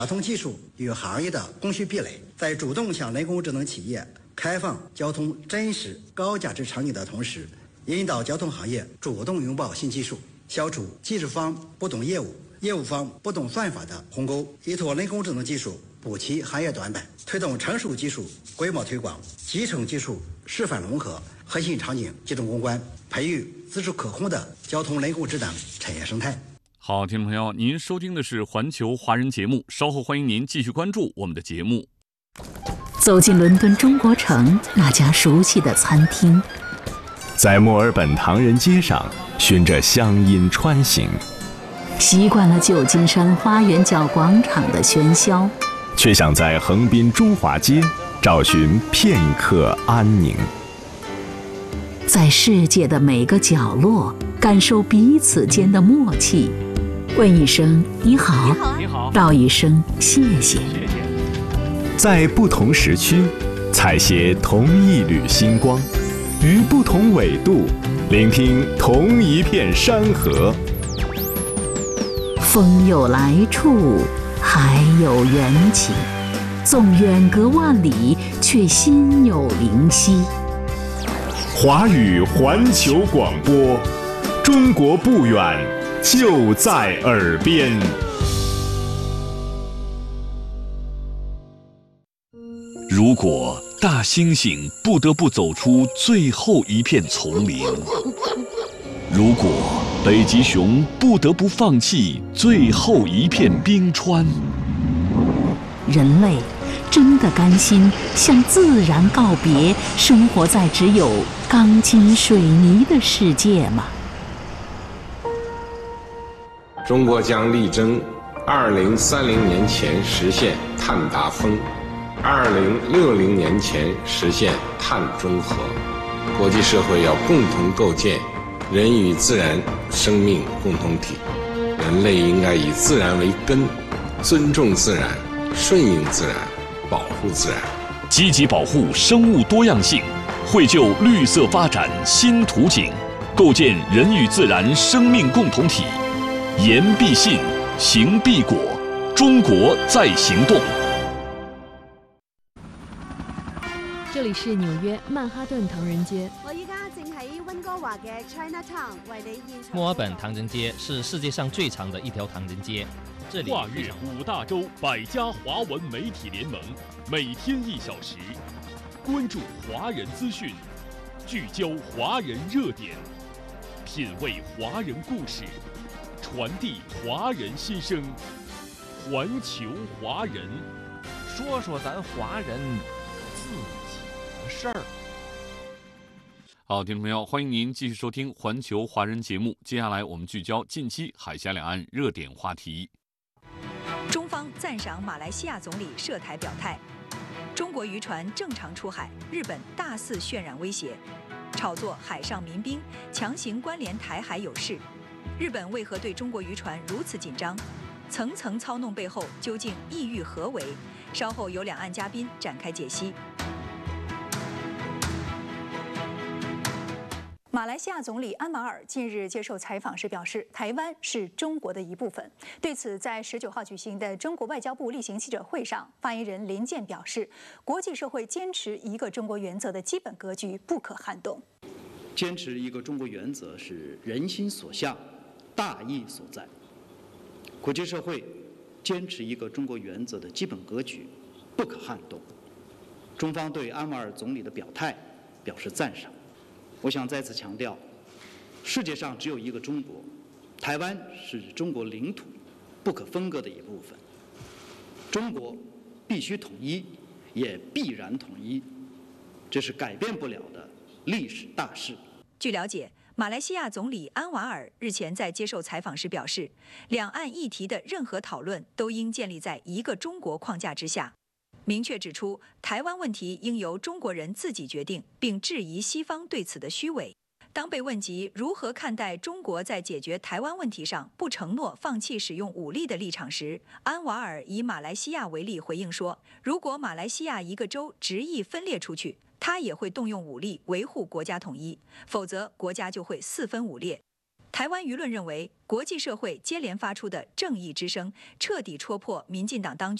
交通技术与行业的供需壁垒，在主动向人工智能企业开放交通真实高价值场景的同时，引导交通行业主动拥抱新技术，消除技术方不懂业务、业务方不懂算法的鸿沟，依托人工智能技术补齐行业短板，推动成熟技术规模推广、集成技术示范融合、核心场景集中攻关，培育自主可控的交通人工智能产业生态。 好，听众朋友，您收听的是环球华人节目，稍后欢迎您继续关注我们的节目。 走进伦敦中国城那家熟悉的餐厅， 在墨尔本唐人街上循着乡音穿行， 习惯了旧金山花园角广场的喧嚣， 却想在横滨中华街找寻片刻安宁。 在世界的每个角落感受彼此间的默契，问一声你好， 你好， 道一声谢谢。 在不同时区采撷同一缕星光，于不同纬度聆听同一片山河。 风有来处，海有缘起，纵远隔万里，却心有灵犀。 华语环球广播，中国不远，就在耳边。 如果大猩猩不得不走出最后一片丛林，如果北极熊不得不放弃最后一片冰川， 人类真的甘心向自然告别，生活在只有钢筋水泥的世界吗？ 中国将力争2030年前实现碳达峰，2060年前实现碳中和。国际社会要共同构建人与自然生命共同体，人类应该以自然为根，尊重自然，顺应自然，保护自然， 积极保护生物多样性，绘就绿色发展新图景，构建人与自然生命共同体。言必信，行必果，中国在行动。 这里是纽约曼哈顿唐人街。 我依家正喺温哥华嘅 Chinatown 为你现场。 墨尔本唐人街是世界上最长的一条唐人街。这里跨越5大洲100家华文媒体联盟，每天1小时，关注华人资讯，聚焦华人热点，品味华人故事，传递华人心声。环球华人， 说说咱华人自己的事儿。 好，听众朋友，欢迎您继续收听环球华人节目。接下来我们聚焦近期海峡两岸热点话题。 中方赞赏马来西亚总理涉台表态。中国渔船正常出海，日本大肆渲染威胁，炒作海上民兵，强行关联台海有事。日本为何对中国渔船如此紧张？层层操弄背后究竟意欲何为？稍后由两岸嘉宾展开解析。马来西亚总理安马尔近日接受采访时表示，台湾是中国的一部分。对此，在19号举行的中国外交部例行记者会上，发言人林健表示，国际社会坚持一个中国原则的基本格局不可撼动。 坚持一个中国原则是人心所向，大义所在。国际社会坚持一个中国原则的基本格局不可撼动。中方对安马尔总理的表态表示赞赏。我想再次强调，世界上只有一个中国，台湾是中国领土不可分割的一部分。中国必须统一，也必然统一，这是改变不了的历史大势。 据了解，马来西亚总理安瓦尔日前在接受采访时表示，两岸议题的任何讨论都应建立在一个中国框架之下。明确指出，台湾问题应由中国人自己决定，并质疑西方对此的虚伪。当被问及如何看待中国在解决台湾问题上不承诺放弃使用武力的立场时，安瓦尔以马来西亚为例回应说，如果马来西亚一个州执意分裂出去，他也会动用武力维护国家统一，否则国家就会四分五裂。 台湾舆论认为，国际社会接连发出的正义之声，彻底戳破民进党当局